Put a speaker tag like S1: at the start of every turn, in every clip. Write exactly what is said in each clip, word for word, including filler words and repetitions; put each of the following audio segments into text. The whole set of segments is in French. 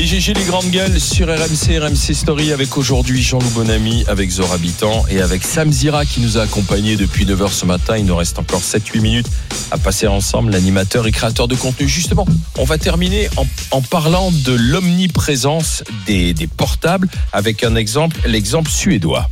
S1: Les G G, les grandes gueules sur R M C, R M C Story avec aujourd'hui Jean-Loup Bonamy, avec Zora Habitant et avec Sam Zira qui nous a accompagnés depuis neuf heures ce matin. Il nous reste encore sept huit minutes à passer ensemble, l'animateur et créateur de contenu. Justement, on va terminer en, en parlant de l'omniprésence des, des portables avec un exemple, l'exemple suédois.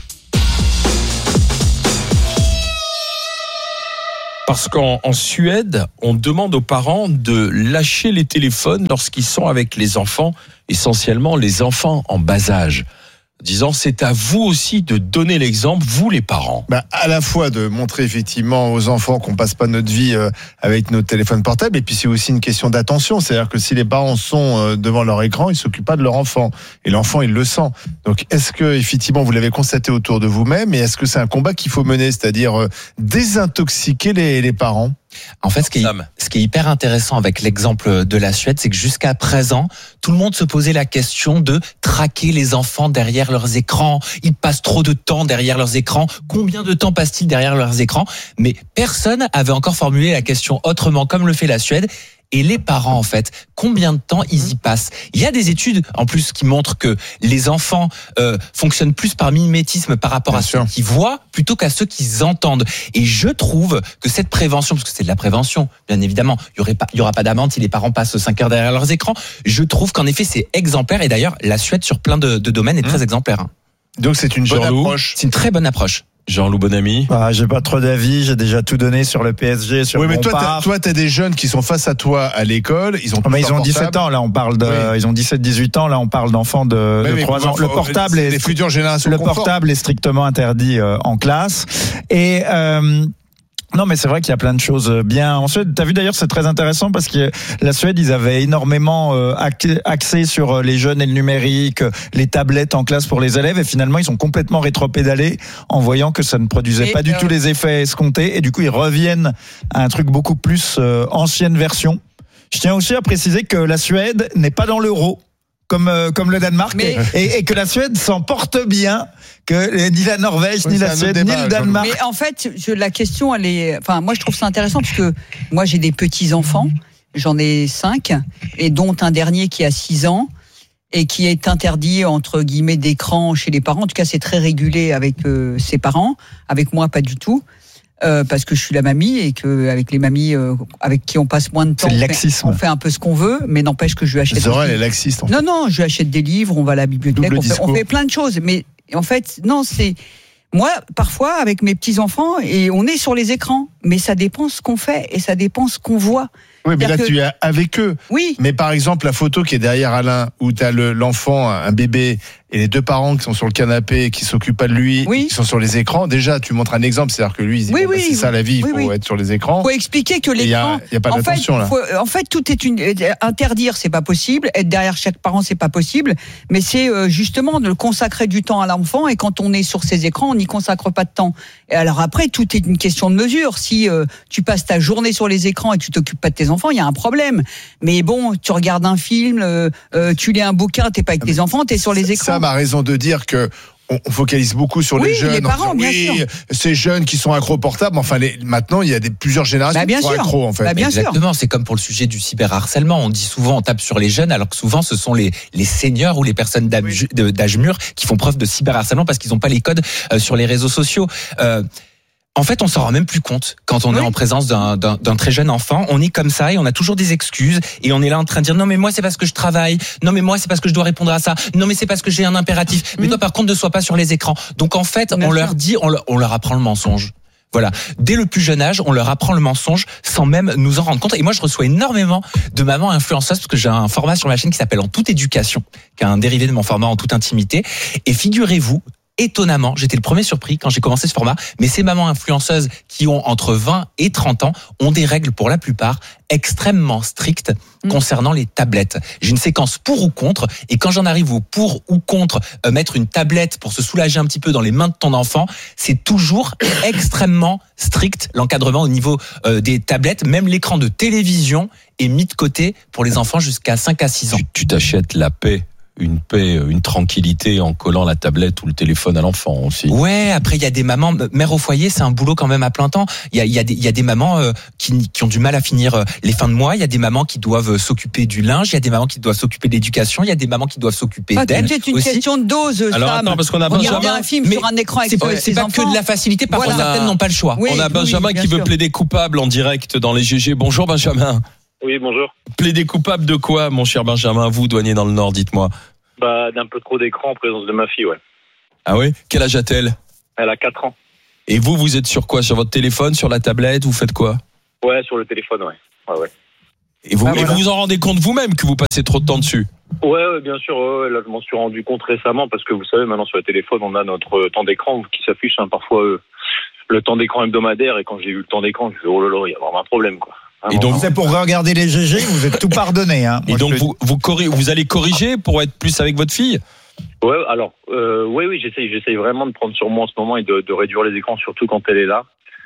S1: Parce qu'en en Suède, on demande aux parents de lâcher les téléphones lorsqu'ils sont avec les enfants, essentiellement les enfants en bas âge. Disant, c'est à vous aussi de donner l'exemple, vous les parents.
S2: Bah, à la fois de montrer effectivement aux enfants qu'on passe pas notre vie euh, avec nos téléphones portables, et puis c'est aussi une question d'attention. C'est-à-dire que si les parents sont euh, devant leur écran, ils s'occupent pas de leur enfant, et l'enfant il le sent. Donc est-ce que effectivement vous l'avez constaté autour de vous-même, et est-ce que c'est un combat qu'il faut mener, c'est-à-dire euh, désintoxiquer les, les parents?
S3: En fait, ce qui, est, ce qui est hyper intéressant avec l'exemple de la Suède, c'est que jusqu'à présent, tout le monde se posait la question de traquer les enfants derrière leurs écrans. Ils passent trop de temps derrière leurs écrans. Combien de temps passent-ils derrière leurs écrans? Mais personne avait encore formulé la question autrement, comme le fait la Suède. Et les parents, en fait, combien de temps ils y passent? Il y a des études, en plus, qui montrent que les enfants euh, fonctionnent plus par mimétisme par rapport Bien à sûr. ceux qui voient plutôt qu'à ceux qui entendent. Et je trouve que cette prévention, parce que c'est de la prévention, bien évidemment, il y aurait pas, il y aura pas d'amende si les parents passent cinq heures derrière leurs écrans. Je trouve qu'en effet, c'est exemplaire. Et d'ailleurs, la Suède, sur plein de, de domaines, est mmh. très exemplaire. Hein.
S2: Donc c'est une bonne
S1: Jean-Loup.
S2: approche.
S3: C'est une très bonne approche.
S1: Jean-Loup Bonamy.
S4: Bah, j'ai pas trop d'avis, j'ai déjà tout donné sur le P S G, sur
S2: oui, mais
S4: mon
S2: toi,
S4: part.
S2: t'as, toi, t'as des jeunes qui sont face à toi à l'école, ils ont,
S4: ah, mais ils ont dix-sept ans, là, on parle de, oui. ils ont dix-sept dix-huit ans, là, on parle d'enfants de,
S2: oui,
S4: de trois ans. Le portable est,
S2: les futures générations
S4: le
S2: confort.
S4: portable est strictement interdit euh, en classe. Et, euh, non, mais c'est vrai qu'il y a plein de choses bien en Suède. T'as vu d'ailleurs, c'est très intéressant parce que la Suède, ils avaient énormément euh, axé sur les jeunes et le numérique, les tablettes en classe pour les élèves, et finalement, ils sont complètement rétropédalés en voyant que ça ne produisait et pas euh... du tout les effets escomptés, et du coup, ils reviennent à un truc beaucoup plus euh, ancienne version. Je tiens aussi à préciser que la Suède n'est pas dans l'euro. Comme, euh, comme le Danemark, mais... et, et que la Suède s'en porte bien, que ni la Norvège, oui, ni la Suède, débat, ni le Danemark.
S5: Mais en fait, je, la question, elle est, enfin, moi, je trouve ça intéressant parce que moi, j'ai des petits-enfants, j'en ai cinq, et dont un dernier qui a six ans, et qui est interdit, entre guillemets, d'écran chez les parents. En tout cas, c'est très régulé avec euh, ses parents, avec moi, pas du tout. Euh, parce que je suis la mamie et que avec les mamies euh, avec qui on passe moins de temps,
S4: c'est le
S5: laxisme. On fait un peu ce qu'on veut, mais n'empêche que je lui achète.
S2: Zora, elle est laxiste. En fait.
S5: Non, non, je lui achète des livres, on va à la bibliothèque, on fait, on fait plein de choses. Mais en fait, non, c'est moi parfois avec mes petits enfants et on est sur les écrans, mais ça dépend ce qu'on fait et ça dépend ce qu'on voit.
S2: Oui, mais là
S5: que...
S2: tu es avec eux.
S5: Oui.
S2: Mais par exemple, la photo qui est derrière Alain, où tu as le, l'enfant, un bébé, et les deux parents qui sont sur le canapé, qui s'occupent pas de lui,
S5: oui.
S2: qui sont sur les écrans. Déjà, tu montres un exemple, c'est-à-dire que lui, il dit,
S5: oui,
S2: bon,
S5: oui,
S2: bah, c'est ça la vie, il
S5: oui,
S2: faut
S5: oui.
S2: être sur les écrans.
S5: Il faut expliquer que l'écran.
S2: Il y a, y a pas d'attention
S5: en fait,
S2: là.
S5: Faut, en fait, tout est une interdire, c'est pas possible. Être derrière chaque parent, c'est pas possible. Mais c'est euh, justement de consacrer du temps à l'enfant. Et quand on est sur ces écrans, on n'y consacre pas de temps. Et alors après, tout est une question de mesure. Si euh, tu passes ta journée sur les écrans et que tu t'occupes pas de tes enfants, il y a un problème. Mais bon, tu regardes un film, euh, euh, tu lis un bouquin, t'es pas avec tes enfants, t'es sur les écrans.
S2: Ça m'a raison de dire que on focalise beaucoup sur
S5: oui,
S2: les jeunes.
S5: Les parents, bien
S2: oui,
S5: sûr.
S2: Ces jeunes qui sont accros portables. Enfin, les, maintenant, il y a des, plusieurs générations
S5: bah,
S2: qui sont accros, en fait.
S5: Bah, bien
S3: Exactement.
S5: Sûr.
S3: C'est comme pour le sujet du cyberharcèlement. On dit souvent, on tape sur les jeunes, alors que souvent, ce sont les, les seniors ou les personnes d'âge, oui. d'âge mûr qui font preuve de cyberharcèlement parce qu'ils n'ont pas les codes euh, sur les réseaux sociaux. Euh, En fait, on s'en rend même plus compte quand on oui. est en présence d'un, d'un, d'un très jeune enfant. On est comme ça et on a toujours des excuses et on est là en train de dire non mais moi c'est parce que je travaille, non mais moi c'est parce que je dois répondre à ça, non mais c'est parce que j'ai un impératif. Mmh. Mais toi par contre ne sois pas sur les écrans. Donc en fait, Bien on sûr. leur dit, on leur, on leur apprend le mensonge. Voilà. Dès le plus jeune âge, on leur apprend le mensonge sans même nous en rendre compte. Et moi, je reçois énormément de mamans influenceuses parce que j'ai un format sur ma chaîne qui s'appelle En toute éducation, qui est un dérivé de mon format En toute intimité. Et figurez-vous, étonnamment, j'étais le premier surpris quand j'ai commencé ce format, mais ces mamans influenceuses qui ont entre vingt et trente ans ont des règles pour la plupart extrêmement strictes mmh. concernant les tablettes. J'ai une séquence pour ou contre, et quand j'en arrive au pour ou contre, euh, mettre une tablette pour se soulager un petit peu dans les mains de ton enfant, c'est toujours extrêmement strict, l'encadrement au niveau euh, des tablettes. Même l'écran de télévision est mis de côté pour les enfants jusqu'à cinq à six ans.
S1: Tu, tu t'achètes la paix une paix, une tranquillité en collant la tablette ou le téléphone à l'enfant aussi.
S3: Ouais, après il y a des mamans, mère au foyer, c'est un boulot quand même à plein temps. Il y a, il y a des, il y a des mamans euh, qui, qui ont du mal à finir euh, les fins de mois. Il y a des mamans qui doivent s'occuper du linge. Il y a des mamans qui doivent s'occuper de l'éducation. Il y a des mamans qui doivent s'occuper
S5: Ah,
S3: d'elles.
S5: c'est une
S3: aussi.
S5: question de dose.
S1: Alors
S5: Sam.
S1: attends, parce qu'on a
S5: Regarder
S1: Benjamin.
S5: un film
S3: mais
S5: sur un écran avec
S3: C'est pas,
S5: ses
S3: c'est pas
S5: enfants.
S3: que de la facilité. Parfois
S5: Voilà.
S3: certaines n'ont pas le choix.
S5: Oui,
S1: On a
S5: oui,
S1: Benjamin
S5: bien
S1: qui veut
S5: sûr.
S1: plaider coupable en direct dans les G G. Bonjour Benjamin.
S6: Oui, bonjour.
S1: Plaider coupable de quoi, mon cher Benjamin? Vous, douanier dans le Nord, dites-moi.
S6: Bah, d'un peu trop d'écran en présence de ma fille, ouais.
S1: Ah oui? Quel âge a-t-elle?
S6: Elle a quatre ans.
S1: Et vous, vous êtes sur quoi? Sur votre téléphone, sur la tablette? Vous faites quoi?
S6: Ouais, sur le téléphone, ouais. Ouais, ouais.
S1: Et vous,
S5: Ah,
S1: et
S5: voilà.
S1: vous vous en rendez compte vous-même que vous passez trop de temps dessus?
S6: Ouais, ouais, bien sûr, ouais, ouais, là, je m'en suis rendu compte récemment parce que vous savez, maintenant sur le téléphone, on a notre euh, temps d'écran qui s'affiche, hein, parfois euh, le temps d'écran hebdomadaire, et quand j'ai vu le temps d'écran, je me suis dit, oh là là, il y a vraiment un problème, quoi. Vraiment.
S1: Et donc,
S4: C'est pour regarder les G G, vous êtes tout pardonné. Hein.
S1: Et
S4: Moi,
S1: donc
S4: je le
S1: vous, vous, corri- vous allez corriger pour être plus avec votre fille?
S6: Ouais, alors, euh, oui, oui, j'essaye, j'essaye vraiment de prendre sur moi en ce moment et de, de réduire les écrans, surtout quand elle est là,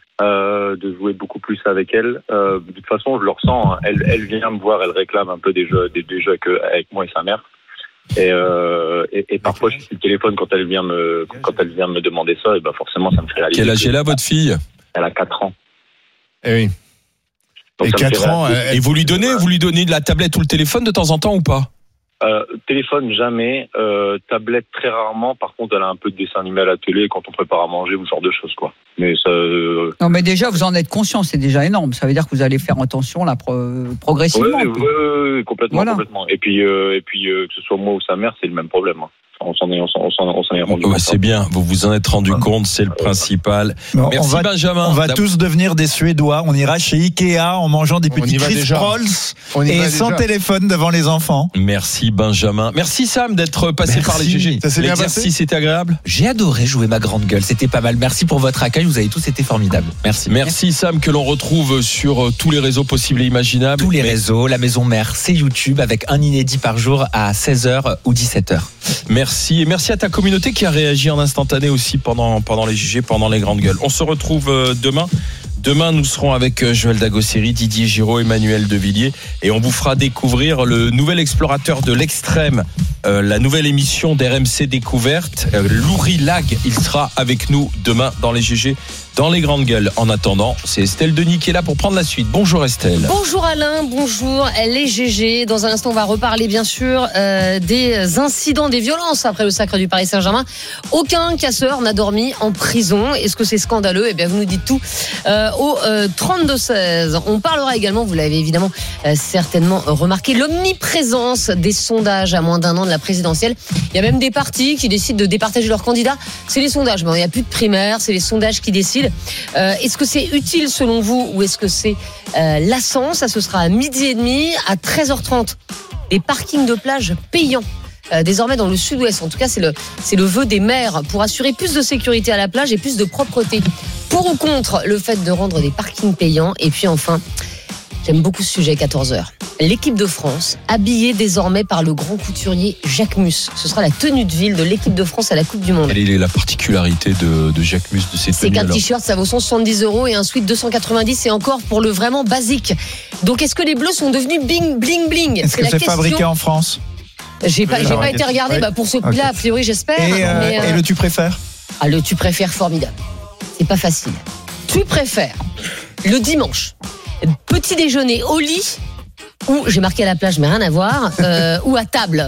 S6: euh, de jouer beaucoup plus avec elle. Euh, de toute façon, je le ressens, hein. elle, elle vient me voir, elle réclame un peu des jeux, des, des jeux avec, avec moi et sa mère. Et, euh, et, et parfois, je suis sur le téléphone quand elle vient me, quand elle vient me demander ça, et ben forcément, ça me fait réaliser.
S1: Quel âge
S6: que-
S1: est là, votre fille?
S6: Elle a quatre ans.
S2: Eh oui.
S6: Donc
S2: Et
S6: ça me
S2: quatre
S6: fait
S2: ans,
S6: réaliser-
S2: elle-
S1: Et vous lui donnez, vous lui donnez de la tablette ou le téléphone de temps en temps ou pas?
S6: Euh, téléphone jamais, euh, tablette très rarement. Par contre, elle a un peu de dessin animé à la télé quand on prépare à manger ou ce genre de choses, quoi. Mais ça, euh,
S5: Non, mais déjà, vous en êtes conscient, c'est déjà énorme. Ça veut dire que vous allez faire attention là, pro- progressivement.
S6: ouais, ouais, ouais, ouais, complètement,
S5: Voilà.
S6: complètement. Et puis, euh, et puis euh, que ce soit moi ou sa mère, c'est le même problème, hein. On s'en est, on s'en, on s'en, on s'en est rendu
S1: Ouais,
S6: compte.
S1: c'est bien, vous vous en êtes rendu compte, c'est le principal.
S4: Bon,
S1: Merci
S4: on va,
S1: Benjamin.
S4: on va
S1: D'ab-
S4: tous devenir des Suédois. On ira chez Ikea en mangeant des
S2: On y
S4: petits
S2: va
S4: crisp
S2: déjà.
S4: rolls
S2: On y
S4: et
S2: va
S4: sans
S2: déjà.
S4: téléphone devant les enfants.
S1: Merci Benjamin. Merci Sam d'être passé
S4: Merci.
S1: par les G G.
S2: Ça s'est bien
S1: L'exercice était agréable?
S3: J'ai adoré jouer ma grande gueule. C'était pas mal. Merci pour votre accueil. Vous avez tous été formidables. Merci.
S1: Merci Sam, que l'on retrouve sur tous les réseaux possibles et imaginables.
S3: Tous les
S1: Mais-
S3: réseaux, la maison mère, c'est YouTube avec un inédit par jour à seize heures ou dix-sept heures.
S1: Merci et merci à ta communauté qui a réagi en instantané aussi pendant, pendant les G G, pendant les grandes gueules. On se retrouve euh, demain. Demain, nous serons avec euh, Joël Dagosseri, Didier Giraud, Emmanuel Devilliers et on vous fera découvrir le nouvel explorateur de l'extrême, euh, la nouvelle émission d'R M C Découverte, euh, Louri Lag. Il sera avec nous demain dans les G G, dans les grandes gueules. En attendant, c'est Estelle Denis qui est là pour prendre la suite. Bonjour Estelle.
S7: Bonjour Alain, bonjour les G G. Dans un instant, on va reparler bien sûr euh, des incidents, des violences après le sacre du Paris Saint-Germain. Aucun casseur n'a dormi en prison. Est-ce que c'est scandaleux? Eh bien, vous nous dites tout euh, au euh, trente-deux seize. On parlera également, vous l'avez évidemment euh, certainement remarqué, l'omniprésence des sondages à moins d'un an de la présidentielle. Il y a même des partis qui décident de départager leurs candidats. C'est les sondages. Bon, il n'y a plus de primaires, c'est les sondages qui décident. Euh, est-ce que c'est utile selon vous ou est-ce que c'est euh, lassant? Ça, ce sera à midi et demi, à treize heures trente. Des parkings de plage payants. Euh, désormais dans le sud-ouest, en tout cas c'est le, c'est le vœu des maires pour assurer plus de sécurité à la plage et plus de propreté. Pour ou contre le fait de rendre des parkings payants? Et puis enfin, j'aime beaucoup ce sujet, quatorze heures. L'équipe de France, habillée désormais par le grand couturier Jacques Mus. Ce sera la tenue de ville de l'équipe de France à la Coupe du Monde.
S1: Quelle est la particularité de, de Jacques Mus, de ses
S7: C'est
S1: tenues
S7: qu'un
S1: alors?
S7: t-shirt, ça vaut cent soixante-dix euros et un sweat deux cent quatre-vingt-dix et encore pour le vraiment basique. Donc est-ce que les bleus sont devenus bling bling bling?
S4: Est-ce que
S7: la
S4: c'est
S7: question.
S4: fabriqué en France?
S7: J'ai pas,
S2: Oui,
S7: j'ai
S2: alors,
S7: pas été regarder.
S2: oui.
S7: Bah pour ce prix-là, a priori, j'espère.
S4: Et, euh,
S7: mais, euh,
S4: et le tu préfères?
S7: Ah, le tu préfères formidable. C'est pas facile. Tu préfères le dimanche, petit déjeuner au lit ou j'ai marqué à la plage mais rien à voir euh, ou à table.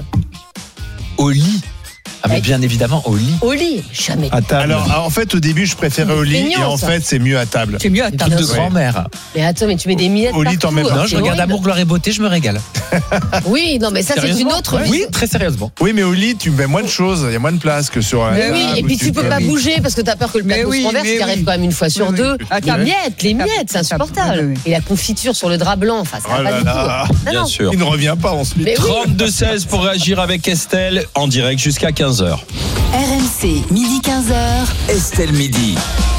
S3: Au lit. Ah mais
S7: Ouais.
S3: bien évidemment au lit.
S7: Au lit, jamais.
S4: À table.
S2: Alors, en fait, au début, je préférais au lit,
S7: Mignon,
S2: et en
S7: ça.
S2: fait, c'est mieux à table.
S5: C'est mieux à
S3: Truc
S5: table.
S3: de
S7: sûr.
S3: grand-mère.
S7: Mais attends, mais tu mets des miettes
S2: Au lit, t'en
S7: partout.
S2: mets pas.
S3: Non,
S7: c'est
S3: je regarde
S7: horrible.
S3: Amour, Gloire et Beauté, je me régale.
S7: Oui, non, mais ça c'est une
S3: Sérieusement
S7: autre vie.
S3: Oui, très sérieusement.
S2: Oui, mais au lit, tu mets moins de choses, il y a moins de place que sur.
S7: Mais
S2: un
S7: oui,
S2: table
S7: et
S2: où
S7: puis tu peux pas
S2: oui.
S7: bouger parce que t'as peur que le
S5: Mais
S7: plateau
S5: oui,
S7: se renverse,
S5: mais
S7: ce qui arrive
S5: oui.
S7: quand même une fois sur
S5: Oui,
S7: deux.
S5: oui. À
S7: Les
S5: table.
S7: miettes, les
S5: À table.
S7: miettes, c'est
S5: À table.
S7: insupportable.
S5: Oui, oui.
S7: Et la confiture sur le drap blanc, enfin, ça
S2: Oh
S7: va pas
S2: là
S7: du
S2: là.
S7: tout. Non,
S1: Bien
S7: non.
S1: sûr.
S2: Il ne revient pas ensuite.
S7: Mais oui.
S1: trente-deux seize pour réagir avec Estelle en direct jusqu'à quinze heures.
S8: R M C, midi quinze heures.
S9: Estelle Midi.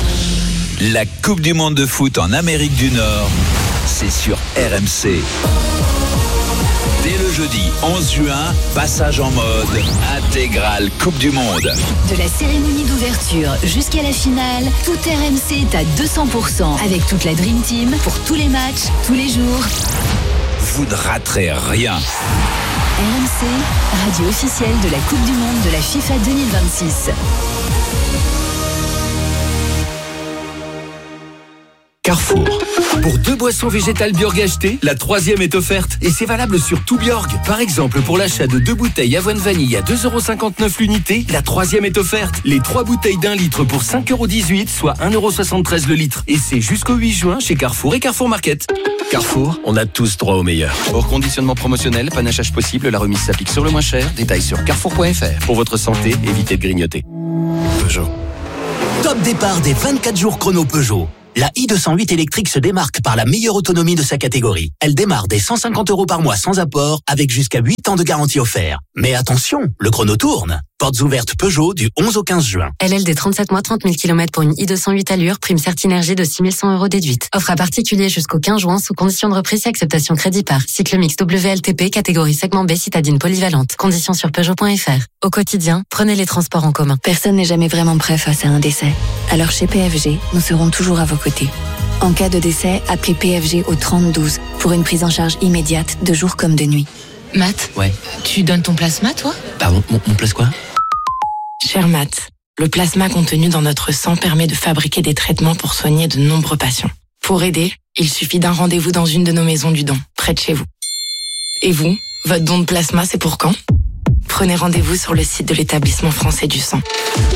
S9: La Coupe du Monde de foot en Amérique du Nord, c'est sur R M C. Dès le jeudi onze juin, passage en mode intégrale Coupe du Monde.
S8: De la cérémonie d'ouverture jusqu'à la finale, tout R M C est à deux cents pour cent avec toute la Dream Team pour tous les matchs, tous les jours.
S9: Vous ne raterez rien.
S8: R M C, radio officielle de la Coupe du Monde de la FIFA deux mille vingt-six.
S10: Carrefour. Pour deux boissons végétales Bjorg achetées, la troisième est offerte. Et c'est valable sur tout Bjorg. Par exemple, pour l'achat de deux bouteilles avoine vanille à deux euros cinquante-neuf l'unité, la troisième est offerte. Les trois bouteilles d'un litre pour cinq euros dix-huit, soit un euro soixante-treize le litre. Et c'est jusqu'au huit juin chez Carrefour et Carrefour Market. Carrefour, on a tous droit au meilleur. Hors conditionnement promotionnel, panachage possible, la remise s'applique sur le moins cher. Détails sur carrefour point f r. Pour votre santé, évitez de grignoter. Peugeot.
S11: Top départ des vingt-quatre jours chrono Peugeot. La i deux cent huit électrique se démarque par la meilleure autonomie de sa catégorie. Elle démarre dès cent cinquante euros par mois sans apport, avec jusqu'à huit ans de garantie offerte. Mais attention, le chrono tourne. Portes ouvertes Peugeot du onze au quinze juin.
S12: L L D trente-sept mois, trente mille kilomètres pour une i deux cent huit allure, prime Certinergie de six mille cent euros déduite. Offre à particulier jusqu'au quinze juin sous condition de reprise et acceptation crédit par. Cycle mix W L T P, catégorie segment B, citadine polyvalente. Conditions sur Peugeot point f r. Au quotidien, prenez les transports en commun.
S13: Personne n'est jamais vraiment prêt face à un décès. Alors chez P F G, nous serons toujours à vos côtés. En cas de décès, appelez P F G au trente douze pour une prise en charge immédiate de jour comme de nuit.
S14: Matt,
S11: Ouais.
S14: tu donnes ton plasma, toi ?
S11: Pardon, mon, mon place quoi?
S14: Cher Matt, le plasma contenu dans notre sang permet de fabriquer des traitements pour soigner de nombreux patients. Pour aider, il suffit d'un rendez-vous dans une de nos maisons du don, près de chez vous. Et vous, votre don de plasma, c'est pour quand ? Prenez rendez-vous sur le site de l'établissement français du sang.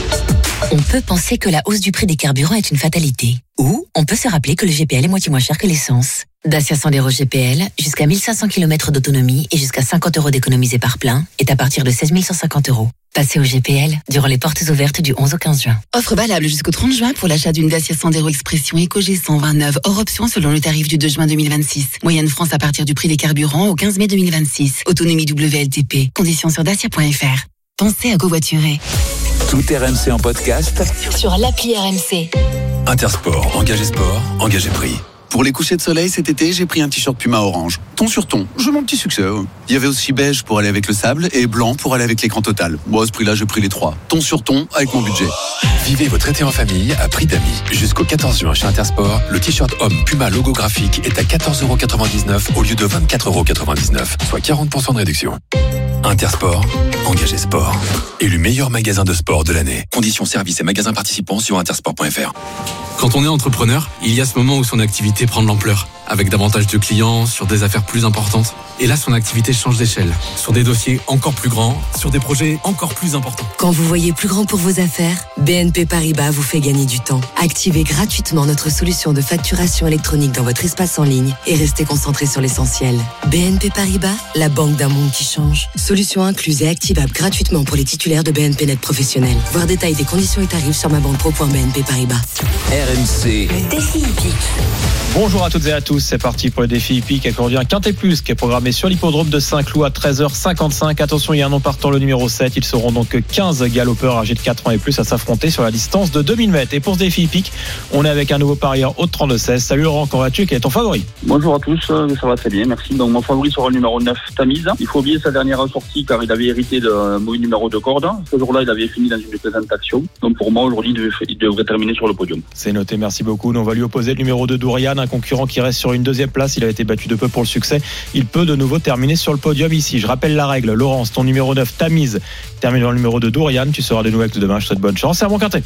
S15: On peut penser que la hausse du prix des carburants est une fatalité. Ou on peut se rappeler que le G P L est moitié moins cher que l'essence. Dacia Sandero G P L, jusqu'à mille cinq cents kilomètres d'autonomie et jusqu'à cinquante euros d'économisés par plein, est à partir de seize mille cent cinquante euros. Passez au G P L durant les portes ouvertes du onze au quinze juin.
S16: Offre valable jusqu'au trente juin pour l'achat d'une Dacia Sandero Expression Eco G cent vingt-neuf, hors option selon le tarif du deux juin deux mille vingt-six. Moyenne France à partir du prix des carburants au quinze mai deux mille vingt-six. Autonomie W L T P. Conditions sur dacia point f r. Pensez à covoiturer.
S9: Tout R M C en podcast
S8: Sur l'appli R M C.
S10: Intersport, engagé sport, engagé prix. Pour les couchers de soleil cet été, j'ai pris un t-shirt Puma orange. Ton sur ton, j'ai mon petit succès. Il y avait aussi beige pour aller avec le sable et blanc pour aller avec l'écran total. Moi, à ce prix-là, j'ai pris les trois. Ton sur ton avec mon budget.
S17: Vivez votre été en famille à prix d'amis. Jusqu'au quatorze juin chez Intersport, le t-shirt homme Puma logo graphique est à quatorze euros quatre-vingt-dix-neuf au lieu de vingt-quatre euros quatre-vingt-dix-neuf, soit quarante pour cent de réduction. Intersport, engagé sport. Élu meilleur magasin de sport de l'année. Conditions services et magasins participants sur intersport point f r.
S18: Quand on est entrepreneur, il y a ce moment où son activité prend de l'ampleur, avec davantage de clients, sur des affaires plus importantes. Et là, son activité change d'échelle, sur des dossiers encore plus grands, sur des projets encore plus importants.
S19: Quand vous voyez plus grand pour vos affaires, B N P Paribas vous fait gagner du temps. Activez gratuitement notre solution de facturation électronique dans votre espace en ligne et restez concentré sur l'essentiel. B N P Paribas, la banque d'un monde qui change. Solution incluse et activable gratuitement pour les titulaires de B N P Net professionnels. Voir détail des conditions et tarifs sur ma banque pro point b n p paribas.
S9: R M C.
S8: Défi hippique.
S4: Bonjour à toutes et à tous, c'est parti pour le défi hippique avec aujourd'hui un Quintet Plus qui est programmé sur l'hippodrome de Saint-Cloud à treize heures cinquante-cinq. Attention, il y a un nom partant, le numéro sept. Ils seront donc quinze galopeurs âgés de quatre ans et plus à s'affronter sur la distance de deux mille mètres. Et pour ce défi hippique, on est avec un nouveau parieur au trente-deux seize. Salut Laurent, comment vas-tu? Quel est ton favori?
S20: Bonjour à tous, ça va très bien, merci. Donc mon favori sera le numéro neuf, Tamise. Il faut oublier sa dernière sortie car il avait hérité d'un mauvais numéro de corde. Ce jour-là, il avait fini dans une présentation. Donc pour moi, aujourd'hui, il devrait terminer sur le podium.
S4: C'est noté, merci beaucoup. Nous, on va lui opposer le numéro deux d'Ourian, un concurrent qui reste sur une deuxième place. Il a été battu de peu pour le succès. Il peut de nouveau terminer sur le podium ici. Je rappelle la règle. Laurence, ton numéro neuf, Tamise, termine dans le numéro deux d'Ourian. Tu seras de nouveau avec demain. Je te souhaite bonne chance. C'est à mon Quintet.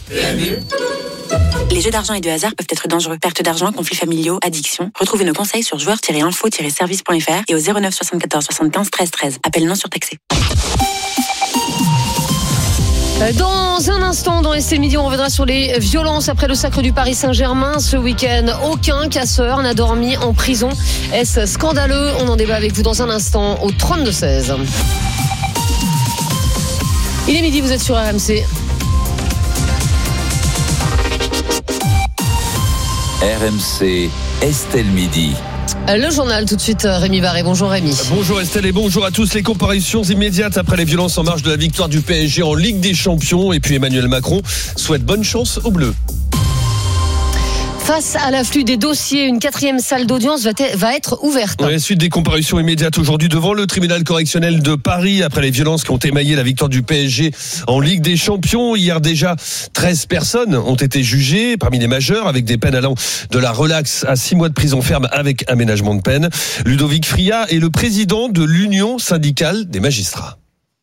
S21: Les jeux d'argent et de hasard peuvent être dangereux. Perte d'argent, conflits familiaux, addiction. Retrouvez nos conseils sur joueurs tiret info tiret service point f r et au zéro neuf soixante-quatorze soixante-quinze treize treize. Appel non surtaxé.
S7: Dans un instant, dans S T Midi, on reviendra sur les violences après le sacre du Paris Saint-Germain. Ce week-end, aucun casseur n'a dormi en prison. Est-ce scandaleux? On en débat avec vous dans un instant au trente-deux seize. Il est midi, vous êtes sur R M C.
S9: R M C, Estelle Midi.
S7: Le journal tout de suite, Rémi Barré. Bonjour Rémi.
S22: Bonjour Estelle et bonjour à tous. Les comparutions immédiates après les violences en marge de la victoire du P S G en Ligue des Champions. Et puis Emmanuel Macron souhaite bonne chance aux Bleus.
S7: Face à l'afflux des dossiers, une quatrième salle d'audience va, t- va être ouverte.
S22: Ouais, suite des comparutions immédiates aujourd'hui devant le tribunal correctionnel de Paris après les violences qui ont émaillé la victoire du P S G en Ligue des Champions. Hier déjà, treize personnes ont été jugées, parmi les majeurs, avec des peines allant de la relaxe à six mois de prison ferme avec aménagement de peine. Ludovic Fria est le président de l'Union syndicale des magistrats.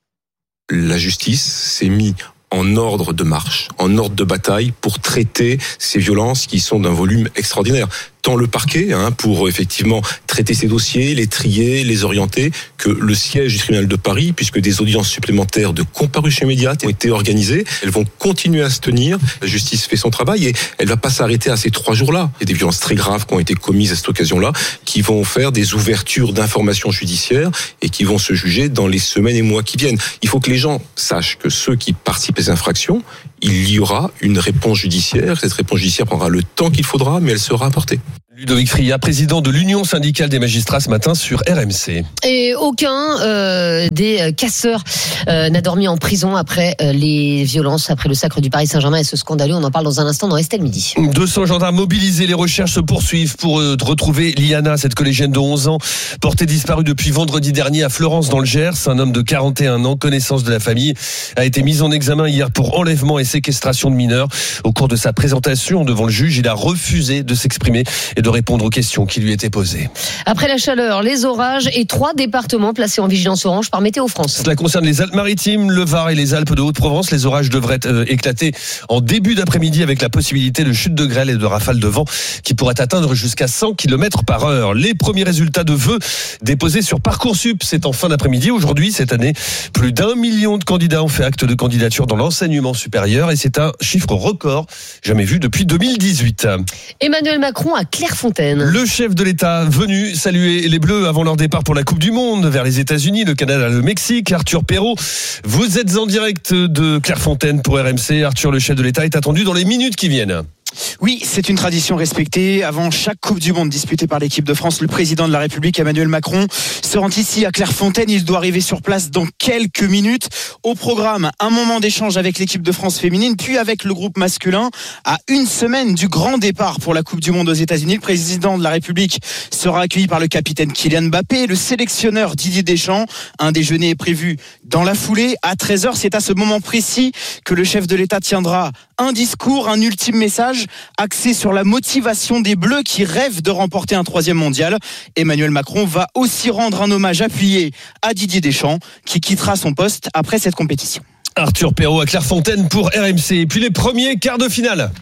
S3: La justice s'est mise en ordre de marche, en ordre de bataille pour traiter ces violences qui sont d'un volume extraordinaire. Tant le parquet, hein, pour effectivement traiter ces dossiers, les trier, les orienter, que le siège du tribunal de Paris, puisque des audiences supplémentaires de comparution immédiate ont été organisées. Elles vont continuer à se tenir. La justice fait son travail et elle va pas s'arrêter à ces trois jours-là. Il y a des violences très graves qui ont été commises à cette occasion-là, qui vont faire des ouvertures d'informations judiciaires et qui vont se juger dans les semaines et mois qui viennent. Il faut que les gens sachent que ceux qui participent à ces infractions, il y aura une réponse judiciaire. Cette réponse judiciaire prendra le temps qu'il faudra, mais elle sera apportée.
S22: Ludovic Fria, président de l'Union syndicale des magistrats ce matin sur R M C.
S7: Et aucun euh, des casseurs euh, n'a dormi en prison après euh, les violences, après le sacre du Paris Saint-Germain et ce scandaleux. On en parle dans un instant dans Estelle Midi.
S22: deux cents gendarmes mobilisés, les recherches se poursuivent pour euh, retrouver Liana, cette collégienne de onze ans, portée disparue depuis vendredi dernier à Florence dans le Gers. Un homme de quarante et un ans, connaissance de la famille, a été mis en examen hier pour enlèvement et séquestration de mineurs. Au cours de sa présentation devant le juge, il a refusé de s'exprimer et de répondre aux questions qui lui étaient posées.
S7: Après la chaleur, les orages et trois départements placés en vigilance orange par Météo France.
S22: Cela concerne les Alpes-Maritimes, le Var et les Alpes de Haute-Provence. Les orages devraient euh, éclater en début d'après-midi avec la possibilité de chute de grêle et de rafales de vent qui pourraient atteindre jusqu'à cent kilomètres par heure. Les premiers résultats de vœux déposés sur Parcoursup, c'est en fin d'après-midi. Aujourd'hui, cette année, plus d'un million de candidats ont fait acte de candidature dans l'enseignement supérieur et c'est un chiffre record jamais vu depuis deux mille dix-huit.
S7: Emmanuel Macron à Clairefontaine.
S22: Le chef de l'État venu saluer les Bleus avant leur départ pour la Coupe du Monde vers les États-Unis, le Canada, le Mexique. Arthur Perrault, vous êtes en direct de Clairefontaine pour R M C. Arthur, le chef de l'État est attendu dans les minutes qui viennent.
S6: Oui, c'est une tradition respectée. Avant chaque Coupe du Monde disputée par l'équipe de France, le président de la République, Emmanuel Macron, se rend ici à Clairefontaine. Il doit arriver sur place dans quelques minutes. Au programme, un moment d'échange avec l'équipe de France féminine, puis avec le groupe masculin. À une semaine du grand départ pour la Coupe du Monde aux États-Unis, le président de la République sera accueilli par le capitaine Kylian Mbappé et le sélectionneur Didier Deschamps. Un déjeuner est prévu dans la foulée à treize heures. C'est à ce moment précis que le chef de l'État tiendra un discours, un ultime message axé sur la motivation des Bleus qui rêvent de remporter un troisième mondial. Emmanuel Macron va aussi rendre un hommage appuyé à Didier Deschamps qui quittera son poste après cette compétition.
S22: Arthur Perrault à Clairefontaine pour R M C. Et puis les premiers quarts de finale.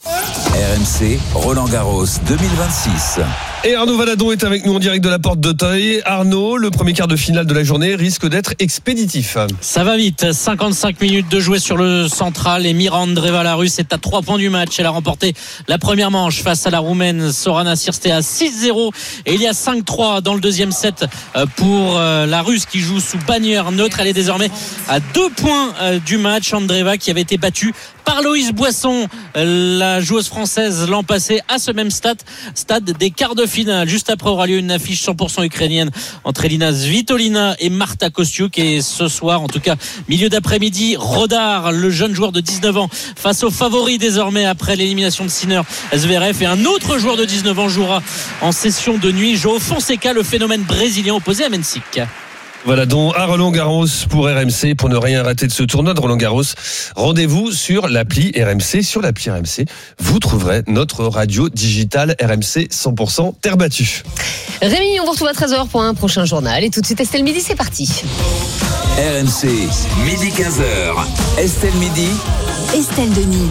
S9: R M C, Roland Garros deux mille vingt-six.
S22: Et Arnaud Valadon est avec nous en direct de la Porte d'Auteuil. Arnaud, le premier quart de finale de la journée risque d'être expéditif.
S23: Ça va vite, cinquante-cinq minutes de jouer sur le central et Mirandreva, la Russe, est à trois points du match. Elle a remporté la première manche face à la Roumaine Sorana Sirste à six zéro et il y a cinq trois dans le deuxième set pour la Russe qui joue sous bannière neutre. Elle est désormais à deux points du match. Andreeva qui avait été battue par Loïs Boisson, la joueuse française l'an passé à ce même stade, stade des quarts de finale. Juste après aura lieu une affiche cent pour cent ukrainienne entre Elina Svitolina et Marta Kostiuk. Et ce soir, en tout cas milieu d'après-midi, Rodar, le jeune joueur de dix-neuf ans, face au favori désormais après l'élimination de Sinner Zverev. Et un autre joueur de dix-neuf ans jouera en session de nuit, João Fonseca, le phénomène brésilien opposé à Mensik.
S22: Voilà donc à Roland Garros pour R M C. Pour ne rien rater de ce tournoi de Roland Garros, rendez-vous sur l'appli R M C. Sur l'appli R M C, vous trouverez notre radio digitale R M C cent pour cent terre battue.
S7: Rémi, on vous retrouve à treize heures pour un prochain journal. Et tout de suite, Estelle Midi, c'est parti.
S9: R M C, midi quinze heures. Estelle Midi.
S13: Estelle Denis.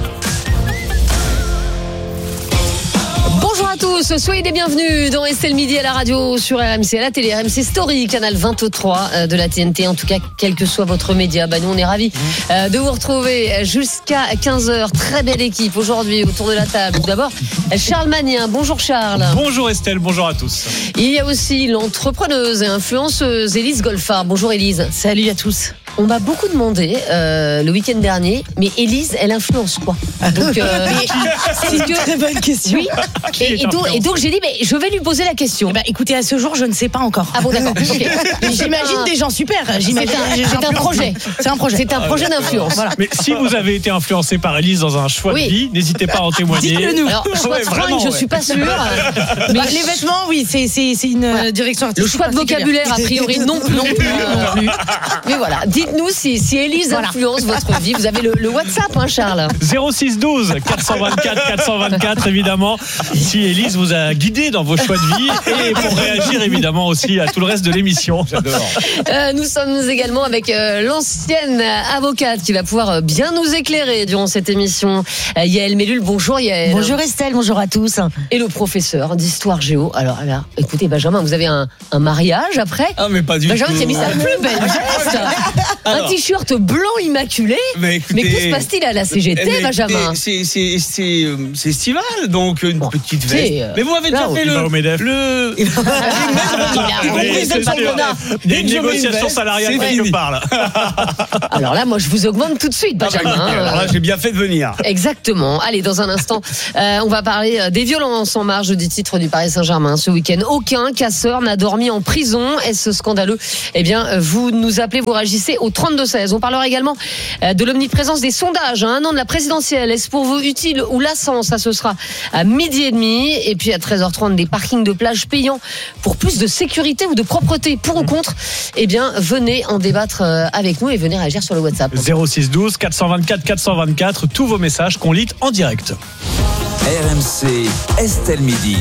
S7: Bonjour à tous, soyez les bienvenus dans Estelle Midi à la radio, sur R M C, à la télé, R M C Story, canal vingt-trois de la T N T. En tout cas, quel que soit votre média, bah nous on est ravis euh, de vous retrouver jusqu'à quinze heures. Très belle équipe aujourd'hui autour de la table. Tout d'abord, Charles Magnien. Bonjour Charles.
S24: Bonjour Estelle, bonjour à tous.
S7: Il y a aussi l'entrepreneuse et influenceuse Élise Golfard. Bonjour Élise.
S25: Salut à tous.
S7: On m'a beaucoup demandé euh, le week-end dernier, mais Élise, elle influence quoi? Donc, euh,
S1: c'est une très bonne question.
S7: Oui. Et, et, donc, et donc j'ai dit, mais je vais lui poser la question.
S1: Eh ben, écoutez, à ce jour, je ne sais pas encore.
S7: Ah bon, d'accord. Okay.
S1: J'imagine des gens super. J'imagine.
S7: C'est un projet.
S1: C'est un projet.
S7: C'est un projet d'influence. Voilà.
S2: Mais si vous avez été influencé par Élise dans un choix
S7: oui.
S2: de vie, n'hésitez pas à en témoigner.
S1: Dites-le nous.
S7: Alors, choix
S2: ouais,
S7: de fringues, je suis pas sûre.
S1: Mais bah, les vêtements, oui, c'est c'est c'est une voilà. direction artistique.
S7: Le choix de vocabulaire, a priori, non plus. Non plus.
S1: Non plus.
S7: Mais voilà, dites-nous si si Élise voilà. influence votre vie. Vous avez le, le WhatsApp, hein, Charles.
S2: zéro six douze quatre cent vingt-quatre quatre cent vingt-quatre évidemment. Si Élise vous a guidé dans vos choix de vie et pour réagir évidemment aussi à tout le reste de l'émission. J'adore.
S7: Euh, nous sommes également avec euh, l'ancienne avocate qui va pouvoir bien nous éclairer durant cette émission. Euh, Yael Mellul, bonjour Yael.
S5: Bonjour Estelle, bonjour à tous.
S7: Et le professeur d'histoire géo. Alors là, écoutez Benjamin, vous avez un, un mariage après?
S24: Ah mais pas du
S7: Benjamin
S24: tout.
S7: Benjamin qui a mis sa plus belle veste. Un t-shirt blanc immaculé.
S24: Mais, écoutez,
S7: mais que se passe-t-il à la C G T,
S24: mais,
S7: Benjamin?
S24: C'est c'est c'est c'est estival, donc une bon, petite veste. Euh, mais vous avez déjà fait le le.
S7: Il
S2: y a une négociation salariale quelque part là.
S7: Alors là, moi, je vous augmente tout de suite, Benjamin.
S24: Alors là, j'ai bien fait de venir.
S7: Exactement. Allez, dans un instant, euh, on va parler des violences en marge du titre du Paris Saint-Germain ce week-end. Aucun casseur n'a dormi en prison. Est-ce scandaleux? Eh bien, vous nous appelez, vous réagissez au trente-deux seize. On parlera également de l'omniprésence des sondages à un an de la présidentielle. Est-ce pour vous utile ou lassant? Ça, ce sera à midi et demi. Et puis à treize heures trente, des parkings de plage payants pour plus de sécurité ou de propreté, pour ou contre? Eh bien, venez en débattre avec nous et venez réagir sur le WhatsApp.
S2: zéro six douze quatre cent vingt-quatre quatre cent vingt-quatre, tous vos messages qu'on lit en direct.
S9: R M C, Estelle Midi.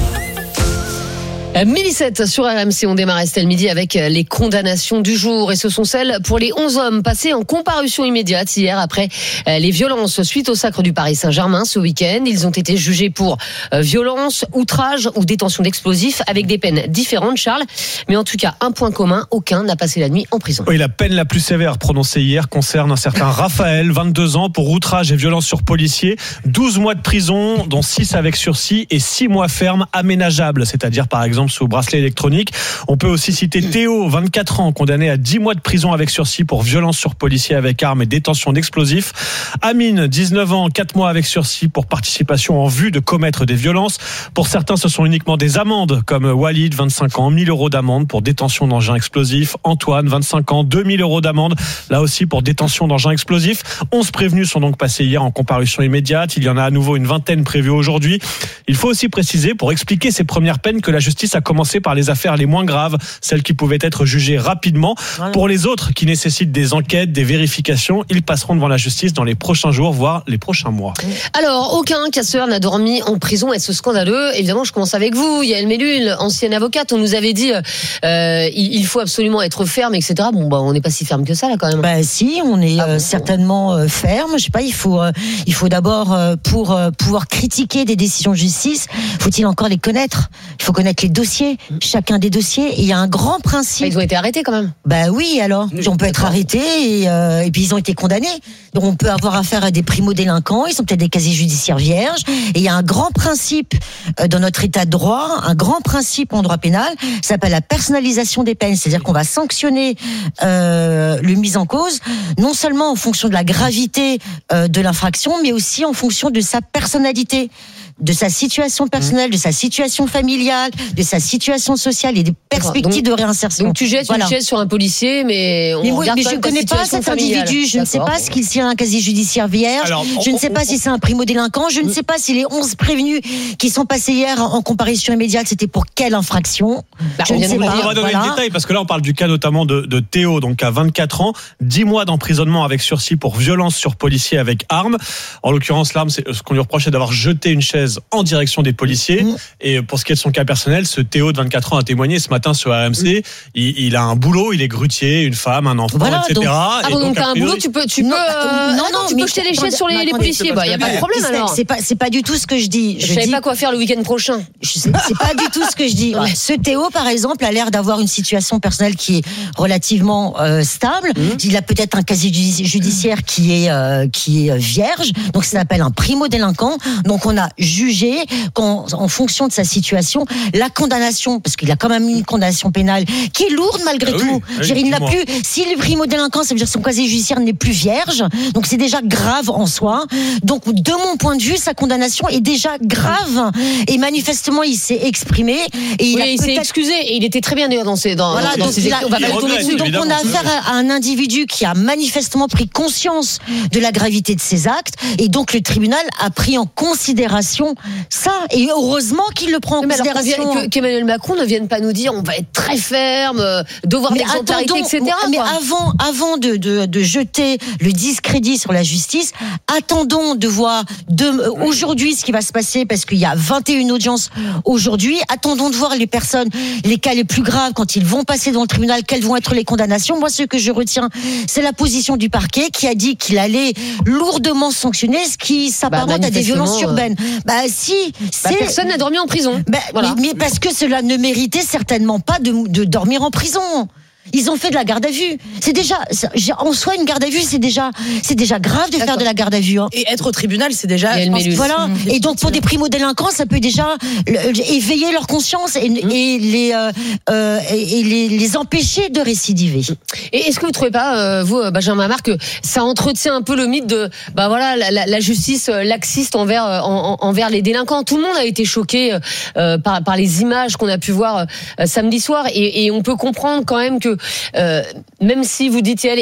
S7: Midi sept sur R M C, on démarre Estelle Midi avec les condamnations du jour et ce sont celles pour les onze hommes passés en comparution immédiate hier après les violences suite au sacre du Paris Saint-Germain ce week-end. Ils ont été jugés pour violence, outrage ou détention d'explosifs avec des peines différentes, Charles. Mais en tout cas, un point commun, aucun n'a passé la nuit en prison.
S2: Oui, la peine la plus sévère prononcée hier concerne un certain Raphaël, vingt-deux ans, pour outrage et violence sur policier. douze mois de prison, dont six avec sursis et six mois fermes aménageables, c'est-à-dire par exemple sous bracelet électronique. On peut aussi citer Théo, vingt-quatre ans, condamné à dix mois de prison avec sursis pour violence sur policier avec arme et détention d'explosifs. Amine, dix-neuf ans, quatre mois avec sursis pour participation en vue de commettre des violences. Pour certains, ce sont uniquement des amendes, comme Walid, vingt-cinq ans, mille euros d'amende pour détention d'engins explosifs. Antoine, vingt-cinq ans, deux mille euros d'amende, là aussi pour détention d'engins explosifs. onze prévenus sont donc passés hier en comparution immédiate. Il y en a à nouveau une vingtaine prévues aujourd'hui. Il faut aussi préciser, pour expliquer ces premières peines, que la justice a commencé par les affaires les moins graves, celles qui pouvaient être jugées rapidement. Voilà. Pour les autres qui nécessitent des enquêtes, des vérifications, ils passeront devant la justice dans les prochains jours, voire les prochains mois.
S7: Alors, aucun casseur n'a dormi en prison. Est-ce scandaleux? Évidemment, je commence avec vous, Yael Mellul, ancienne avocate. On nous avait dit euh, il faut absolument être ferme, et cetera. Bon, bah, on n'est pas si ferme que ça, là, quand même.
S5: Bah, si, on est ah, bon, euh, certainement euh, ferme. Je sais pas, il faut, euh, il faut d'abord, euh, pour euh, pouvoir critiquer des décisions de justice, faut-il encore les connaître? Il faut connaître les dossiers, chacun des dossiers. Et il y a un grand principe.
S7: Ils ont été arrêtés quand même.
S5: Bah oui, alors. On peut être arrêté et, euh, et puis ils ont été condamnés. Donc on peut avoir affaire à des primo-délinquants. Ils sont peut-être des casiers judiciaires vierges. Et il y a un grand principe euh, dans notre état de droit, un grand principe en droit pénal, ça s'appelle la personnalisation des peines. C'est-à-dire qu'on va sanctionner euh, le mis en cause, non seulement en fonction de la gravité euh, de l'infraction, mais aussi en fonction de sa personnalité, de sa situation personnelle, de sa situation familiale, de sa situation sociale et des perspectives donc, de réinsertion.
S7: Donc tu jettes
S5: voilà.
S7: une chaise sur un policier, mais on
S5: mais, oui,
S7: regarde
S5: mais je ne connais pas cet
S7: familiale.
S5: individu. Je D'accord. ne sais pas ce qu'il s'il a un casier judiciaire vierge. Alors, je on, ne sais on, pas on, si c'est un primo-délinquant. Je on, ne sais pas si les onze prévenus qui sont passés hier en comparution immédiate, c'était pour quelle infraction.
S2: Bah, je on, ne sais on, pas. On va donner voilà. le détail parce que là on parle du cas notamment de, de Théo, donc à vingt-quatre ans, dix mois d'emprisonnement avec sursis pour violence sur policier avec arme. En l'occurrence, l'arme, c'est ce qu'on lui reprochait d'avoir jeté une chaise en direction des policiers. Mmh. Et pour ce qui est de son cas personnel, ce Théo de vingt-quatre ans a témoigné ce matin sur R M C. Mmh. Il, il a un boulot, il est grutier, une femme, un enfant,
S5: voilà,
S2: et cetera.
S7: Donc, ah, et donc, donc t'as un boulot, tu peux, tu
S5: non,
S7: peux, euh,
S5: non, non,
S7: tu peux jeter les chaises sur les, les policiers. Bah, y a pas de problème alors.
S5: C'est pas, c'est pas du tout ce que je dis.
S7: Je, je savais
S5: dis...
S7: pas quoi faire le week-end prochain.
S5: Je sais, c'est pas du tout ce que je dis. Ouais. Ce Théo, par exemple, a l'air d'avoir une situation personnelle qui est relativement euh, stable. Mmh. Il a peut-être un casier judiciaire qui est euh, qui est vierge. Donc ça s'appelle un primo-délinquant. Donc on a juger qu'en, en fonction de sa situation, la condamnation, parce qu'il a quand même une condamnation pénale qui est lourde malgré
S2: ah
S5: tout.
S2: Oui,
S5: Je veux dire, il n'a plus, s'il est primo-délinquant, ça veut dire que son casier judiciaire n'est plus vierge. Donc c'est déjà grave en soi. Donc de mon point de vue, sa condamnation est déjà grave. Et manifestement, il s'est exprimé. Et il,
S7: oui,
S5: a
S7: il s'est excusé. Et il était très bien d'ailleurs dans ses, dans,
S5: voilà,
S7: dans
S5: donc
S7: ses
S5: il a,
S7: on va pas le tourner dessus.
S5: donc on a affaire à un individu qui a manifestement pris conscience de la gravité de ses actes. Et donc le tribunal a pris en considération ça. Et heureusement qu'il le prend en
S7: mais
S5: considération.
S7: Alors que, qu'Emmanuel Macron ne vienne pas nous dire on va être très ferme, devoir d'exemplarité, et cetera.
S5: Mais
S7: quoi.
S5: avant, avant de, de, de jeter le discrédit sur la justice, attendons de voir de, aujourd'hui ce qui va se passer, parce qu'il y a vingt et une audiences aujourd'hui. Attendons de voir les personnes, les cas les plus graves, quand ils vont passer dans le tribunal, quelles vont être les condamnations. Moi, ce que je retiens, c'est la position du parquet qui a dit qu'il allait lourdement sanctionner ce qui s'apparente bah, à des violences urbaines. Bah si,
S7: bah, personne n'a dormi en prison.
S5: Bah,
S7: voilà.
S5: mais, mais parce que cela ne méritait certainement pas de, de dormir en prison. Ils ont fait de la garde à vue. C'est déjà, en soi, une garde à vue, c'est déjà, c'est déjà grave de D'accord. faire de la garde à vue. Hein.
S1: Et être au tribunal, c'est déjà. Je pense,
S5: voilà. Mmh. Et donc, pour des primo-délinquants, ça peut déjà éveiller leur conscience et, mmh. et, les, euh, et les, les empêcher de récidiver.
S7: Et est-ce que vous trouvez pas, euh, vous, Benjamin Marc, que ça entretient un peu le mythe de, bah voilà, la, la, la justice laxiste envers, en, envers les délinquants. Tout le monde a été choqué euh, par, par les images qu'on a pu voir euh, samedi soir, et, et on peut comprendre quand même que Euh, même si vous dites